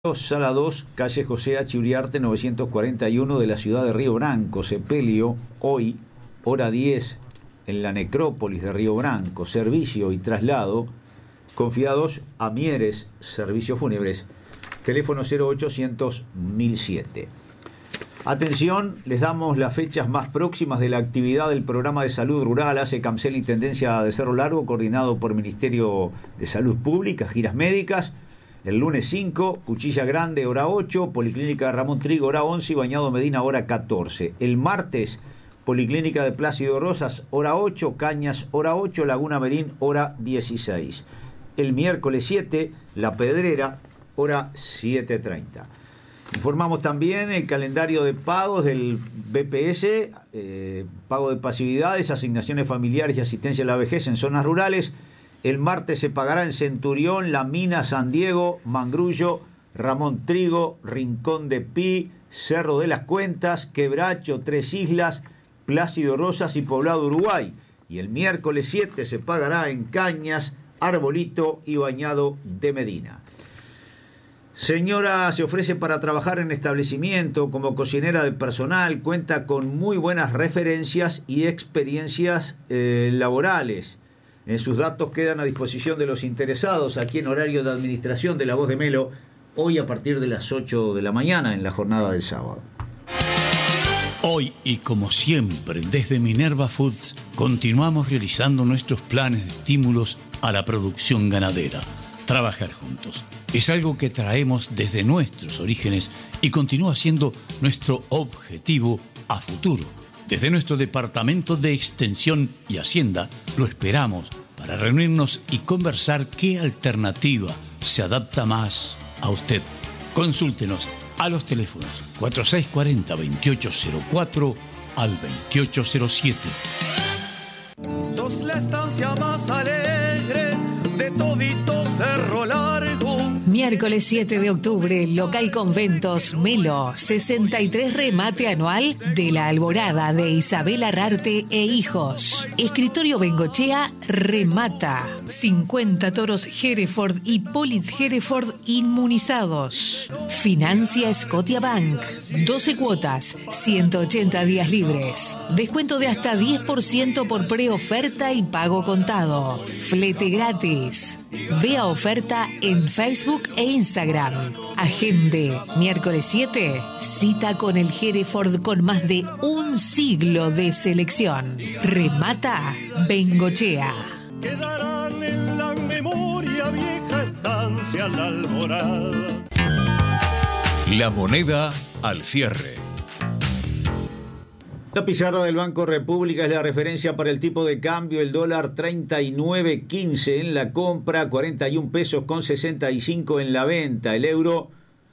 Sala 2, calle José H. Uriarte 941 de la ciudad de Río Branco. Sepelio, hoy, hora 10, en la necrópolis de Río Branco. Servicio y traslado confiados a Mieres Servicios Fúnebres. Teléfono 0800 1007. Atención, les damos las fechas más próximas de la actividad del programa de salud rural ACE Camcel Intendencia de Cerro Largo, coordinado por Ministerio de Salud Pública, giras médicas. El lunes 5, Cuchilla Grande, hora 8, Policlínica Ramón Trigo, hora 11 y Bañado Medina, hora 14. El martes, Policlínica de Plácido Rosas, hora 8, Cañas, hora 8, Laguna Merín, hora 16. El miércoles 7, La Pedrera, hora 7:30. Informamos también el calendario de pagos del BPS, pago de pasividades, asignaciones familiares y asistencia a la vejez en zonas rurales. El martes se pagará en Centurión, La Mina, San Diego, Mangrullo, Ramón Trigo, Rincón de Pi, Cerro de las Cuentas, Quebracho, Tres Islas, Plácido Rosas y Poblado Uruguay. Y el miércoles 7 se pagará en Cañas, Arbolito y Bañado de Medina. Señora se ofrece para trabajar en establecimiento como cocinera de personal, cuenta con muy buenas referencias y experiencias laborales. Sus datos quedan a disposición de los interesados aquí en horario de administración de La Voz de Melo, hoy a partir de las 8 de la mañana en la jornada del sábado. Hoy y como siempre, desde Minerva Foods, continuamos realizando nuestros planes de estímulos a la producción ganadera. Trabajar juntos es algo que traemos desde nuestros orígenes y continúa siendo nuestro objetivo a futuro. Desde nuestro Departamento de Extensión y Hacienda lo esperamos para reunirnos y conversar qué alternativa se adapta más a usted. Consúltenos a los teléfonos 4640-2804 al 2807. Sos la estancia más alegre de todito Cerro Largo. Miércoles 7 de octubre, local Conventos Melo, 63 remate anual de la Alborada de Isabel Arrarte e Hijos. Escritorio Bengochea remata. 50 toros Hereford y Polit Hereford inmunizados. Financia Scotiabank. 12 cuotas, 180 días libres. Descuento de hasta 10% por preoferta y pago contado. Flete gratis. Vea oferta en Facebook e Instagram. Agende, miércoles 7, cita con el Hereford con más de un siglo de selección. Remata Bengochea. Quedarán en la memoria vieja estancia La Alborada. La moneda al cierre. La pizarra del Banco República es la referencia para el tipo de cambio. El dólar 39.15 en la compra, 41 pesos con 65 en la venta. El euro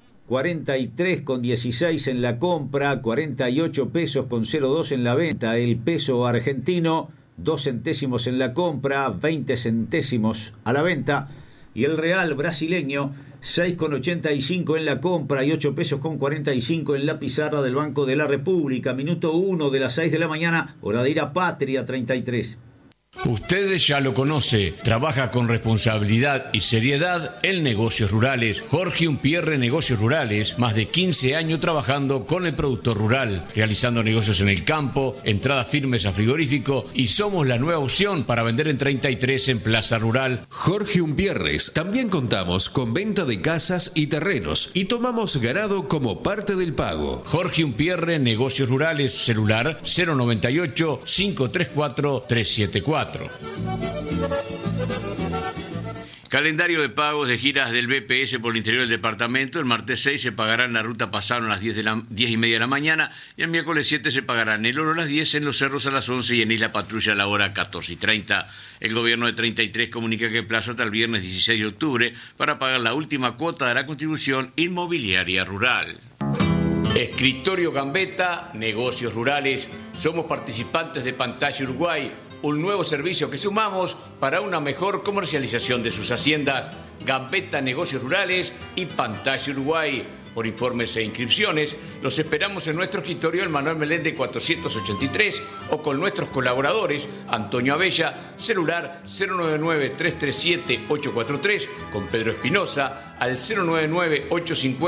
43,16 en la compra, 48 pesos con 02 en la venta. El peso argentino 2 centésimos en la compra, 20 centésimos a la venta. Y el real brasileño 6,85 en la compra y 8 pesos con 45 en la pizarra del Banco de la República. Minuto 1 de las 6 de la mañana, hora de ir a Patria 33. Usted ya lo conoce, trabaja con responsabilidad y seriedad en negocios rurales. Jorge Umpierre Negocios Rurales, más de 15 años trabajando con el productor rural, realizando negocios en el campo, entradas firmes a frigorífico y somos la nueva opción para vender en 33 en Plaza Rural. Jorge Umpierres, también contamos con venta de casas y terrenos y tomamos ganado como parte del pago. Jorge Umpierre Negocios Rurales, celular 098-534-374. Calendario de pagos de giras del BPS por el interior del departamento. El martes 6 se pagará en la ruta Pasano a las 10:30 de la mañana y el miércoles 7 se pagará en el Oro a las 10, en Los Cerros a las 11 y en Isla Patrulla a la hora 14:30. El gobierno de 33 comunica que plazo hasta el viernes 16 de octubre para pagar la última cuota de la contribución inmobiliaria rural. Escritorio Gambetta, Negocios Rurales. Somos participantes de Pantalla Uruguay, un nuevo servicio que sumamos para una mejor comercialización de sus haciendas. Gambetta Negocios Rurales y Pantalla Uruguay. Por informes e inscripciones, los esperamos en nuestro escritorio del Manuel Meléndez 483 o con nuestros colaboradores Antonio Abella, celular 099-337-843, con Pedro Espinosa al 099-850